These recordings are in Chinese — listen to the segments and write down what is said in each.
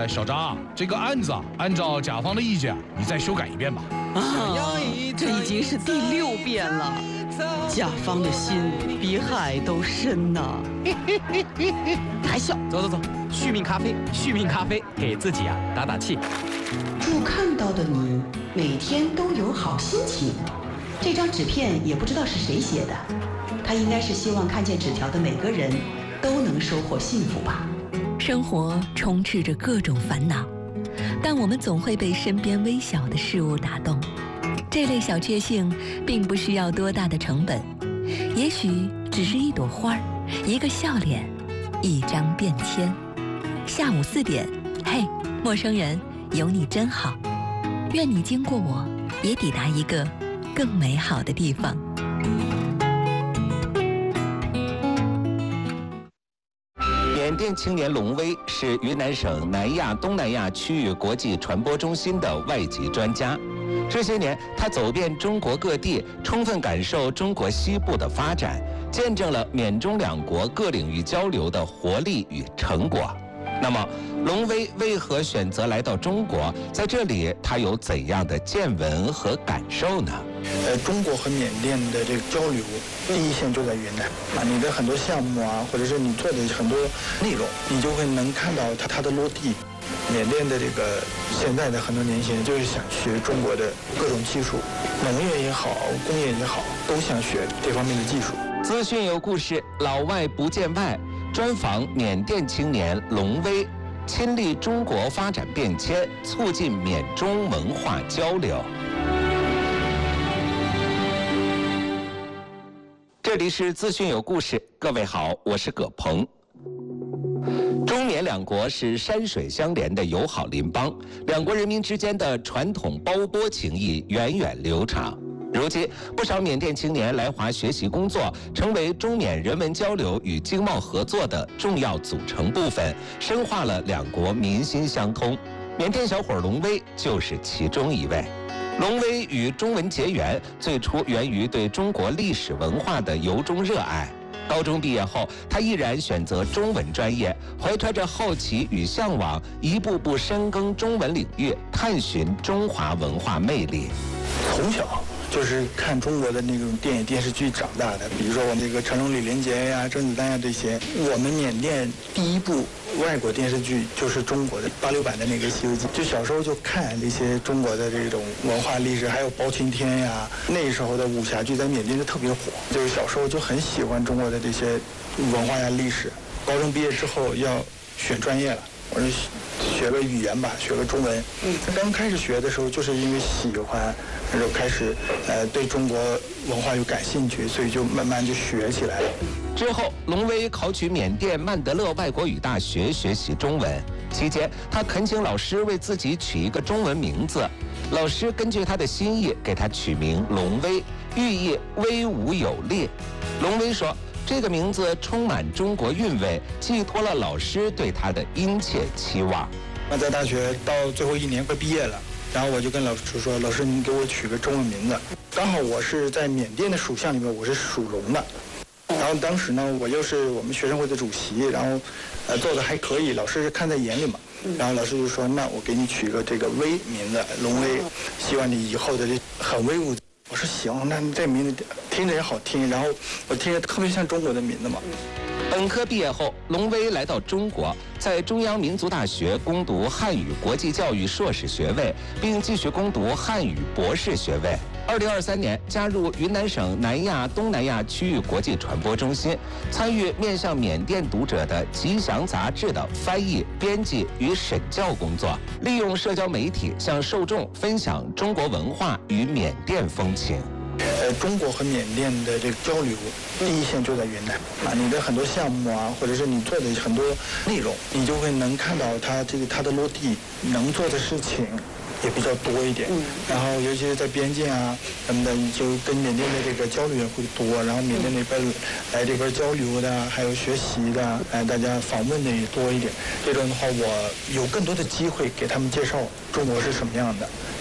小张，这个案子按照甲方的意见，你再修改一遍吧。 这已经是第6遍了，甲方的心比海都深呐。还笑？ 走，续命咖啡，续命咖啡，给自己打打气。 祝看到的你每天都有好心情。这张纸片也不知道是谁写的，他应该是希望看见纸条的每个人都能收获幸福吧。 生活充斥着各种烦恼，但我们总会被身边微小的事物打动。这类小确幸并不需要多大的成本，也许只是一朵花，一个笑脸，一张便签。下午4点，嘿，陌生人，有你真好。愿你经过我，也抵达一个更美好的地方。 缅甸青年龙威是云南省南亚东南亚区域国际传播中心的外籍专家。这些年，他走遍中国各地，充分感受中国西部的发展，见证了缅中两国各领域交流的活力与成果。那么，龙威为何选择来到中国？在这里，他有怎样的见闻和感受呢？ 中国和缅甸的这个交流，第一线就在云南啊。你的很多项目啊，或者是你做的很多内容，你就会能看到它的落地。缅甸的这个现在的很多年轻人就是想学中国的各种技术，农业也好，工业也好，都想学这方面的技术。 资讯有故事，老外不见外。专访缅甸青年龙威，亲历中国发展变迁，促进缅中文化交流。这里是资讯有故事，各位好，我是葛鹏。中缅两国是山水相连的友好邻邦，两国人民之间的传统胞钵情谊源远流长。如今，不少缅甸青年来华学习工作，成为中缅人文交流与经贸合作的重要组成部分，深化了两国民心相通。缅甸小伙龙威就是其中一位。龙威与中文结缘，最初源于对中国历史文化的由衷热爱。高中毕业后，他毅然选择中文专业，怀揣着好奇与向往，一步步深耕中文领域，探寻中华文化魅力。 从小就是看中国的那种电影电视剧长大的，比如说我那个成龙、李连杰呀、甄子丹呀这些。我们缅甸第一部外国电视剧就是中国的86版的那个《西游记》，就小时候就看这些中国的这种文化历史，还有包青天呀，那时候的武侠剧在缅甸就特别火，就是小时候就很喜欢中国的这些文化呀历史。高中毕业之后要选专业了，我就学个语言吧，学个中文。刚开始学的时候就是因为喜欢，然后开始对中国文化有感兴趣，所以就慢慢就学起来了。 之后，龙威考取缅甸曼德勒外国语大学学习中文，期间他恳请老师为自己取一个中文名字。老师根据他的心意给他取名龙威，寓意威武有力。龙威说，这个名字充满中国韵味，寄托了老师对他的殷切期望。 那在大学到最后1年快毕业了，然后我就跟老师说，老师您给我取个中文名字。刚好我是在缅甸的属相里面，我是属龙的。然后当时呢，我又是我们学生会的主席，然后做的还可以，老师看在眼里嘛。然后老师就说，那我给你取个这个威名字，龙威，希望你以后的这很威武。我说行，那这名字听着也好听，然后我听着特别像中国的名字嘛。 本科毕业后，龙威来到中国，在中央民族大学攻读汉语国际教育硕士学位，并继续攻读汉语博士学位。2023年加入云南省南亚东南亚区域国际传播中心，参与面向缅甸读者的《吉祥》杂志的翻译、编辑与审校工作，利用社交媒体向受众分享中国文化与缅甸风情。 中国和缅甸的这个交流，第一线就在云南啊。你的很多项目啊，或者是你做的很多内容，你就会能看到它的落地，能做的事情也比较多一点。然后尤其是在边境啊什么的，就跟缅甸的这个交流也会多。然后缅甸那边来这边交流的，还有学习的，大家访问的也多一点。这种的话，我有更多的机会给他们介绍中国是什么样的，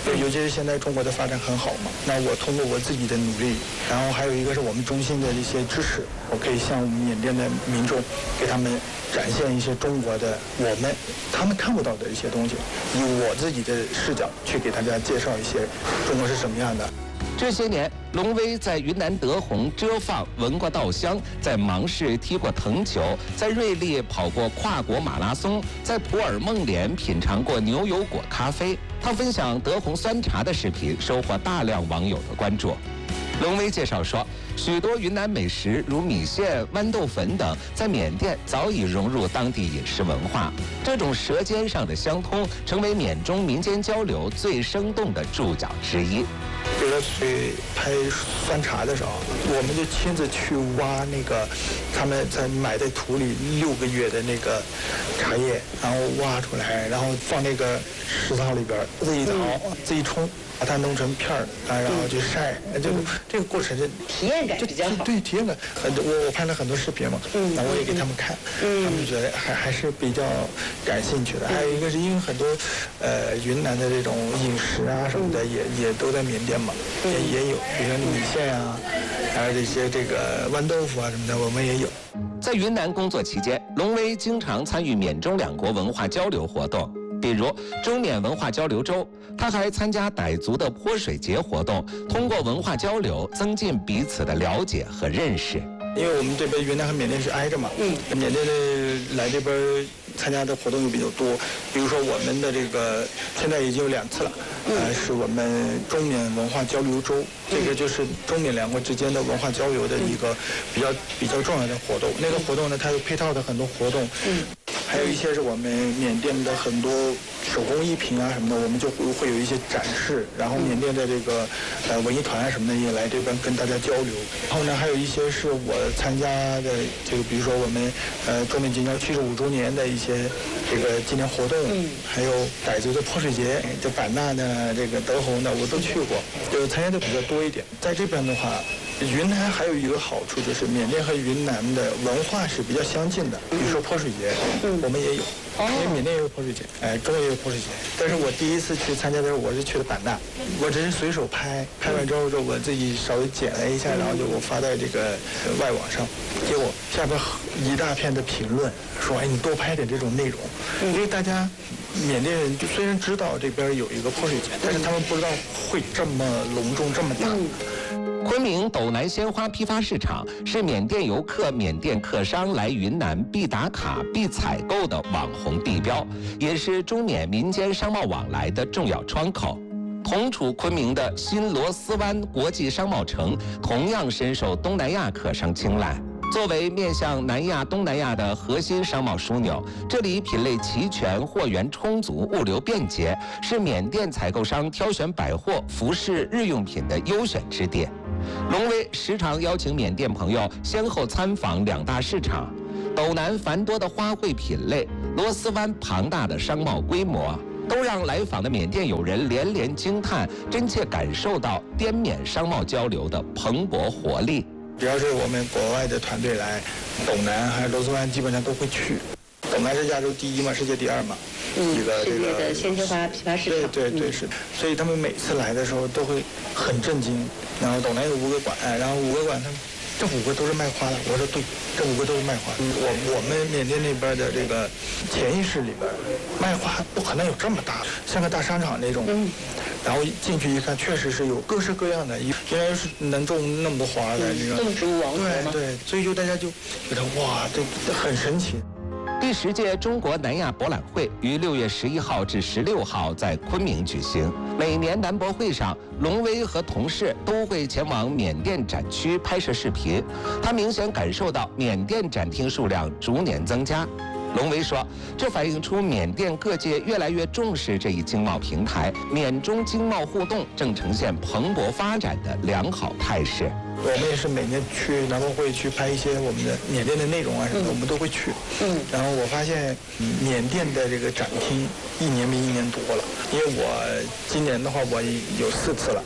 尤其是现在中国的发展很好嘛，那我通过我自己的努力，然后还有一个是我们中心的一些支持，我可以向我们缅甸的民众给他们展现一些中国的他们看不到的一些东西，以我自己的视角去给大家介绍一些中国是什么样的。 这些年，龙威在云南德宏遮放闻过稻香，在芒市踢过藤球，在瑞丽跑过跨国马拉松，在普洱孟连品尝过牛油果咖啡。他分享德宏酸茶的视频，收获大量网友的关注。龙威介绍说，许多云南美食如米线、豌豆粉等，在缅甸早已融入当地饮食文化。这种舌尖上的相通，成为缅中民间交流最生动的注脚之一。 比如说去拍酸茶的时候，我们就亲自去挖那个他们在埋在土里6个月的那个茶叶，然后挖出来，然后放那个石槽里边，自己淘自己冲，把它弄成片儿啊，然后去晒，就这个过程就体验感比较好。 对，体验感我拍了很多视频嘛，那我也给他们看，他们觉得还是比较感兴趣的。还有一个是因为很多云南的这种饮食啊什么的也都在缅甸嘛，也有，比如说米线啊，还有这个豌豆腐啊什么的，我们也有。 在云南工作期间，龙威经常参与缅中两国文化交流活动，比如中缅文化交流周。他还参加傣族的泼水节活动，通过文化交流增进彼此的了解和认识。 因为我们这边云南和缅甸是挨着嘛，缅甸的来这边参加的活动又比较多，比如说我们的这个现在已经有2次了，是我们中缅文化交流周，这个就是中缅两国之间的文化交流的一个比较重要的活动。那个活动呢，它有配套的很多活动，还有一些是我们缅甸的很多手工艺品啊什么的，我们就会有一些展示，然后缅甸的这个文艺团啊什么的也来这边跟大家交流。然后呢，还有一些是我参加的这个，比如说我们中缅建交75周年的一些这个纪念活动，还有傣族的泼水节，就版纳的这个德宏的我都去过，就参加的比较多一点。在这边的话，云南还有一个好处就是缅甸和云南的文化是比较相近的，比如说泼水节，我们也有，因为缅甸也有泼水节，中国也有泼水节。但是我第一次去参加的时候，我是去的版纳，我只是随手拍完之后我自己稍微剪了一下，然后就我发在这个外网上，结果下边一大片的评论说，你多拍点这种内容，因为大家缅甸人就虽然知道这边有一个泼水节，但是他们不知道会这么隆重这么大。 昆明斗南鲜花批发市场是缅甸游客、缅甸客商来云南必打卡、必采购的网红地标，也是中缅民间商贸往来的重要窗口。同处昆明的新罗斯湾国际商贸城同样深受东南亚客商青睐。作为面向南亚、东南亚的核心商贸枢纽，这里品类齐全、货源充足、物流便捷，是缅甸采购商挑选百货、服饰、日用品的优选之地。龙威时常邀请缅甸朋友先后参访2大市场，斗南繁多的花卉品类，罗斯湾庞大的商贸规模，都让来访的缅甸友人连连惊叹，真切感受到滇缅商贸交流的蓬勃活力。 只要是我们国外的团队来，斗南还有罗斯湾基本上都会去。斗南是亚洲第1嘛，世界第2嘛，一个世界的鲜花批发市场。 对是，所以他们每次来的时候都会很震惊。然后斗南有5个馆，然后5个馆他们这5个都是卖花的。我说对，这5个都是卖花的。我们缅甸那边的这个潜意识里边，卖花不可能有这么大，像个大商场那种。然后进去一看，确实是有各式各样的，原来是能种那么多花的这个。 种植物王国吗？ 对，所以就大家就觉得哇，这很神奇。 第10届中国南亚博览会于6月11号至16号在昆明举行。每年南博会上，龙威和同事都会前往缅甸展区拍摄视频。他明显感受到缅甸展厅数量逐年增加。龙威说，这反映出缅甸各界越来越重视这一经贸平台，缅中经贸互动正呈现蓬勃发展的良好态势。 我们也是每年去南博会去拍一些我们的缅甸的内容啊什么的，我们都会去。然后我发现缅甸的这个展厅1年比1年多了，因为我今年的话我有4次了。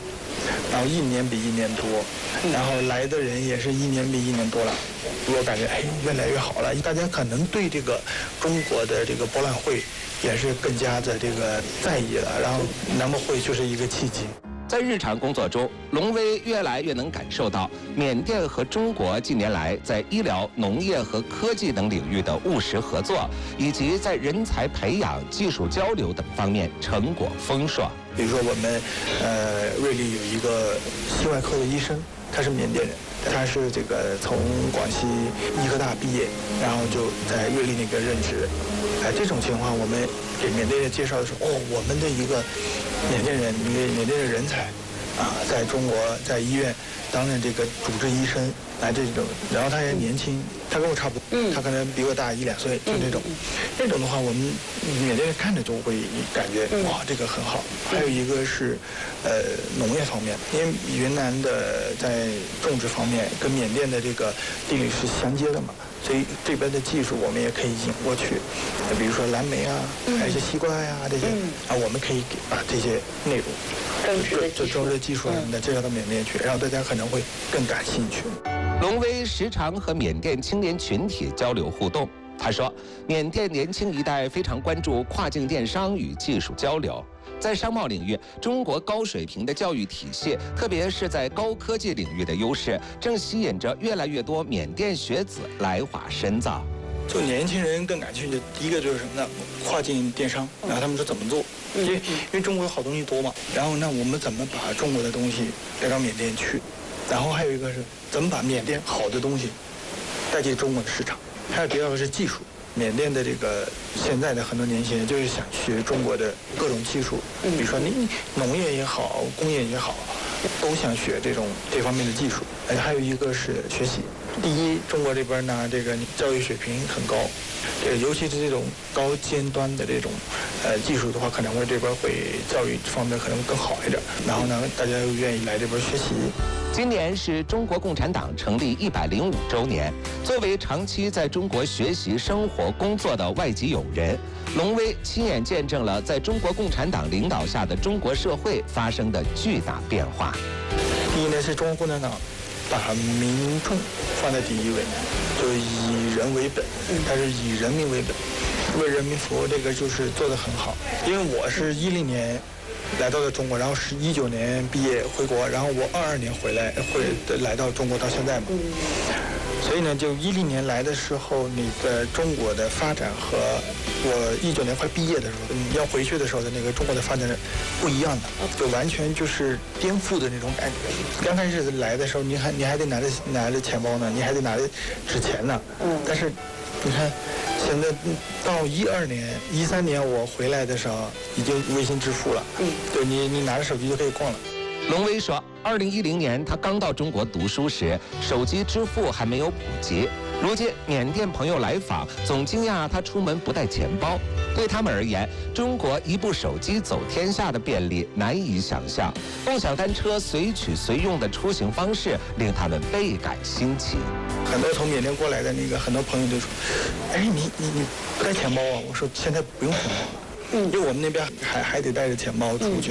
然后一年比一年多，然后来的人也是一年比一年多了。我感觉越来越好了，大家可能对这个中国的这个博览会也是更加的这个在意了，然后南博会就是一个契机。 在日常工作中，龙威越来越能感受到缅甸和中国近年来在医疗、农业和科技等领域的务实合作，以及在人才培养、技术交流等方面成果丰硕。 比如说我们瑞丽有一个心外科的医生，他是缅甸人，他是这个从广西医科大毕业，然后就在瑞丽那边任职。这种情况我们给缅甸人介绍的时候，我们的一个缅甸人，一个缅甸的人才在中国在医院担任这个主治医生，这种，然后他也年轻，他跟我差不多，他可能比我大1、2岁，就这种，那种的话，我们缅甸人看着就会感觉哇，这个很好。还有一个是农业方面，因为云南的在种植方面跟缅甸的这个地理是相接的嘛，所以这边的技术我们也可以引过去，比如说蓝莓还有一些西瓜呀这些，我们可以把这些内容。就种植技术什么的介绍到缅甸去，让大家可能会更感兴趣。 龙威时常和缅甸青年群体交流互动。他说，缅甸年轻一代非常关注跨境电商与技术交流。在商贸领域，中国高水平的教育体系，特别是在高科技领域的优势，正吸引着越来越多缅甸学子来华深造。 就年轻人更感兴趣的第一个就是什么呢？跨境电商，然后他们说怎么做？因为中国有好东西多嘛，然后那我们怎么把中国的东西带到缅甸去？然后还有一个是怎么把缅甸好的东西带进中国的市场？还有第二个是技术，缅甸的这个现在的很多年轻人就是想学中国的各种技术，比如说你农业也好，工业也好，都想学这方面的技术。还有一个是学习。第一，中国这边呢，这个教育水平很高，尤其是这种高尖端的这种技术的话，可能会这边会教育方面可能更好一点。然后呢，大家又愿意来这边学习。 今年是中国共产党成立105周年。作为长期在中国学习、生活、工作的外籍友人，龙威亲眼见证了在中国共产党领导下的中国社会发生的巨大变化。 第一呢，是中国共产党把民众放在第一位，就以人为本，它是以人民为本，为人民服务，这个就是做得很好。因为我是10年来到了中国，然后是19年毕业回国，然后我22年来到中国到现在嘛。所以呢，就10年来的时候，你的中国的发展和我19年快毕业的时候，要回去的时候的那个中国的发展不一样的，就完全就是颠覆的那种感觉。刚开始来的时候，你还得拿着钱包呢，你还得拿着纸钱呢。但是你看，现在到13年我回来的时候，已经微信支付了。对你拿着手机就可以逛了。 龙威说，2010年他刚到中国读书时，手机支付还没有普及。如今缅甸朋友来访，总惊讶他出门不带钱包。对他们而言，中国一部手机走天下的便利难以想象。共享单车随取随用的出行方式，令他们倍感新奇。 很多从缅甸过来的很多朋友就说：“你不带钱包啊？”我说：“现在不用钱包了。”因为我们那边还得带着钱包出去。